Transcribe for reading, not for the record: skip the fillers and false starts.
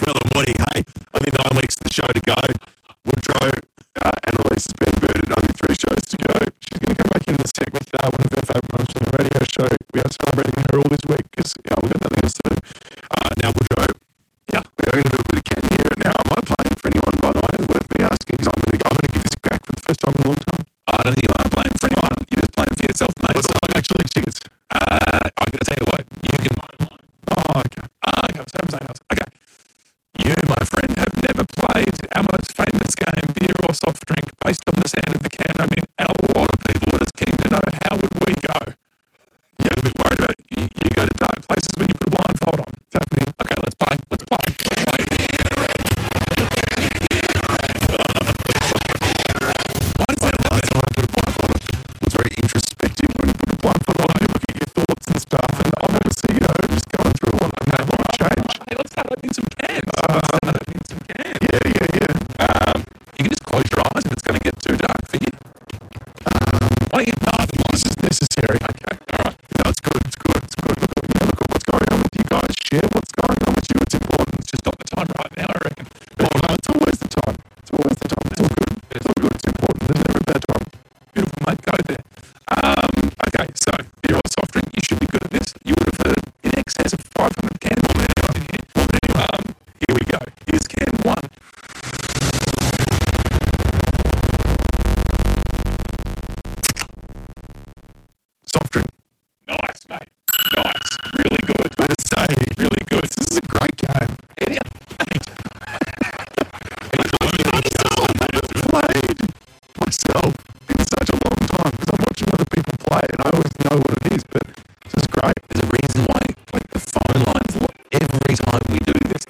Mellow Morning. Hey, only 9 weeks of the show to go. Woodrow, Annalise has been booted. Only 3 shows to go. She's going to come back in this tech with one of her favourite moments on the radio show. We are celebrating her all this week because we've got nothing else to do. Now, Woodrow, we are going to do a bit of Ken here. Now, am I playing for anyone, by the way? It's worth me asking because I'm going to give this a crack for the first time in a long time. I don't think you are playing for anyone. You're just playing for yourself, mate. So actually, cheers. I'm going to tell you what. You can... Oh, okay. Okay, so something else. Okay. You, my friend, have never played our most famous game, beer or soft drink, based on the sound of the can opening, and a lot of people are just keen to know how would we go. You're a bit worried about it. You go to dark places when you put a blindfold on. It's happening. Okay, let's play. Let's play. Why does that happen? When I put a blindfold on, it's very introspective when you put a blindfold on. You look at your thoughts and stuff, and I'm obviously, just going through a lot of change. Hey, let's start opening some cans. Yeah. You can just close your eyes if it's going to get too dark for you. Why don't you know this is necessary? Okay, all right. No, it's good. Look at what's going on with you guys. Share what's going on with you. It's important. It's just not the time right now, I reckon. Oh, no, it's always the time. It's all good. It's important. There's never a bad time. Beautiful, mate. Go there. Okay, so beer or soft drink, you should be good at this. You would have heard in excess of 500 cans on anyone in here. Here we go. Here's can 1. Soft drink. Nice, mate. Nice. Really good. I say, really good. This is a great game. Yeah. I've played myself in such a long time because I'm watching other people play and I always know what it is, but this is great. There's a reason why, like the phone lines, every time we do this,